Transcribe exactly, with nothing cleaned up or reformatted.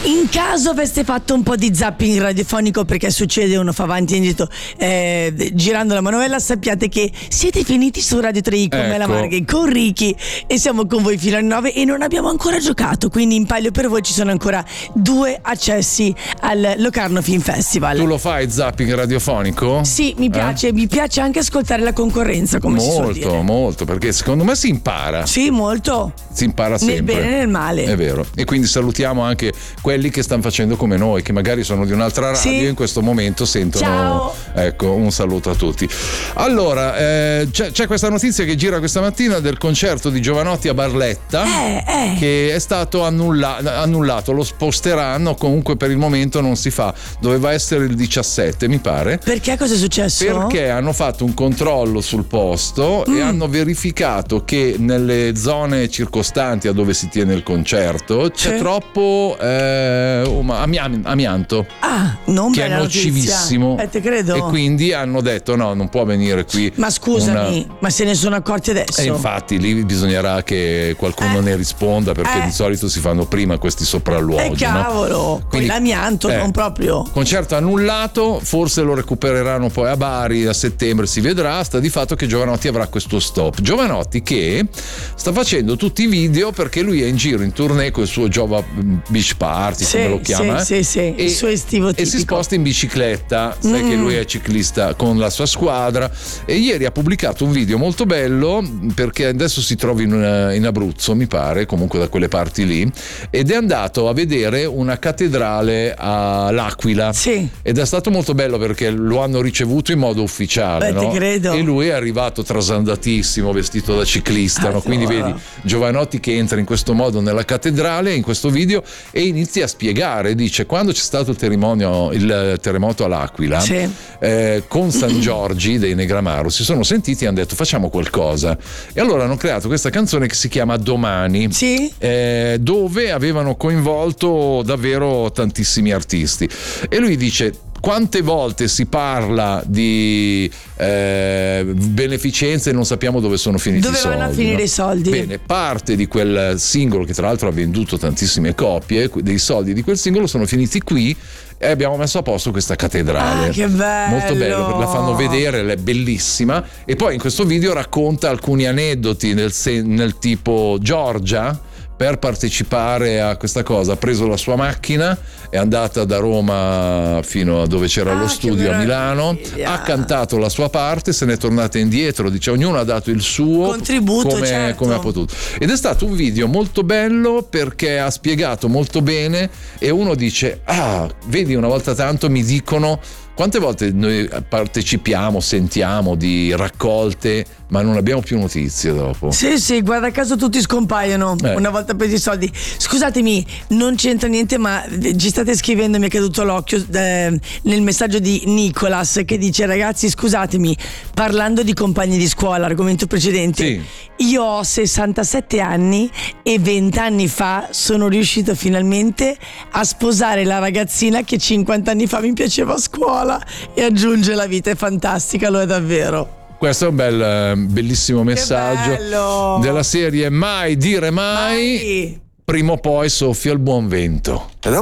In caso aveste fatto un po' di zapping radiofonico, perché succede, uno fa avanti e indietro eh, girando la manovella, sappiate che siete finiti su Radio tre I con ecco. Mela Marghe, con Ricky, e siamo con voi fino alle nove e non abbiamo ancora giocato, quindi in palio per voi ci sono ancora due accessi al Locarno Film Festival. Tu lo fai zapping radiofonico? Sì, mi piace, eh? mi piace anche ascoltare la concorrenza, come si suol dire. Molto, molto, perché secondo me si impara. Sì, molto. Si impara sempre. Nel bene e nel male. È vero. E quindi salutiamo anche quelli che stanno facendo come noi, che magari sono di un'altra radio sì. e in questo momento sentono. Ciao. Ecco, un saluto a tutti. Allora, eh, c'è, c'è questa notizia che gira questa mattina del concerto di Jovanotti a Barletta, eh, eh. che è stato annulla- annullato. Lo sposteranno, comunque per il momento non si fa. Doveva essere il diciassette, mi pare. Perché? Cosa è successo? Perché hanno fatto un controllo sul posto mm. e hanno verificato che nelle zone circostanti a dove si tiene il concerto c'è sì. troppo eh, ami- amianto. Ah, non che è nocivissimo. Eh, te credo. E quindi hanno detto no, non può venire qui. Ma scusami, una... ma se ne sono accorti adesso? E infatti lì bisognerà che qualcuno eh. ne risponda, perché eh. di solito si fanno prima questi sopralluoghi. Eh cavolo, no? Quindi, l'amianto eh, non proprio. Concerto annullato, forse lo recupereranno poi a Bari a settembre, si vedrà. Sta di fatto che Jovanotti avrà questo stop. Jovanotti che sta facendo tutti i video perché lui è in giro in tournée con il suo Jova Beach Party, sì, come lo chiama, sì, sì, sì. E, il suo estivo tipico. E si sposta in bicicletta, sai mm. che lui è ciclista con la sua squadra, e ieri ha pubblicato un video molto bello, perché adesso si trova in, in Abruzzo, mi pare, comunque da quelle parti lì, ed è andato a vedere una cattedrale all'Aquila. Sì. Ed è stato molto bello perché lo hanno ricevuto in modo ufficiale. Beh, no? ti credo. E lui è arrivato trasandatissimo, vestito da ciclista, ah, no? Quindi vedi Jovanotti che entra in questo modo nella cattedrale in questo video e inizia a spiegare, dice: quando c'è stato il terremoto, il terremoto all'Aquila, sì. eh, con San Giorgi dei Negramaro si sono sentiti e hanno detto facciamo qualcosa, e allora hanno creato questa canzone che si chiama Domani, sì. eh, dove avevano coinvolto davvero tantissimi artisti. E lui dice: quante volte si parla di eh, beneficenza e non sappiamo dove sono finiti dove i soldi. Dove vanno a finire no? i soldi? Bene, parte di quel singolo, che tra l'altro ha venduto tantissime copie, dei soldi di quel singolo sono finiti qui, e abbiamo messo a posto questa cattedrale. Ah, che bello! Molto bello, perché la fanno vedere, è bellissima. E poi in questo video racconta alcuni aneddoti nel, nel tipo: Giorgia, per partecipare a questa cosa, ha preso la sua macchina, è andata da Roma fino a dove c'era ah, lo studio a Milano, ha cantato la sua parte, se n'è tornata indietro, dice ognuno ha dato il suo contributo, come, certo. come ha potuto. Ed è stato un video molto bello perché ha spiegato molto bene, e uno dice: ah, vedi, una volta tanto mi dicono. Quante volte noi partecipiamo, sentiamo di raccolte, ma non abbiamo più notizie dopo? Sì, sì, guarda caso tutti scompaiono eh. una volta presi i soldi. Scusatemi, non c'entra niente, ma ci state scrivendo, mi è caduto l'occhio eh, nel messaggio di Nicolas, che dice: ragazzi, scusatemi, parlando di compagni di scuola, argomento precedente, sì. io ho sessantasette anni e venti anni fa sono riuscito finalmente a sposare la ragazzina che cinquanta anni fa mi piaceva a scuola. E aggiunge: la vita è fantastica, lo è davvero. Questo è un bel, bellissimo messaggio della serie Mai dire mai, mai. Prima o poi soffia il buon vento.